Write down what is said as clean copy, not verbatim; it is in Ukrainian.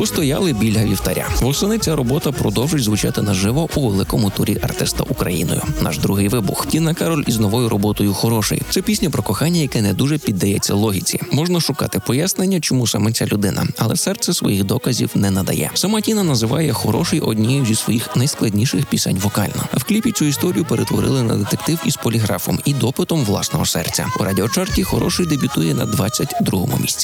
Постояли біля вівтаря. Восени ця робота продовжить звучати наживо у великому турі артиста Україною. Наш другий вибух. Тіна Кароль із новою роботою «Хороший». Це пісня про кохання, яке не дуже піддається логіці. Можна шукати пояснення, чому саме ця людина, але серце своїх доказів не надає. Сама Тіна називає «Хороший» однією зі своїх найскладніших пісень вокально. А в кліпі цю історію перетворили на детектив із поліграфом і допитом власного серця. У радіочарті «Хороший» дебютує на 22-му місці.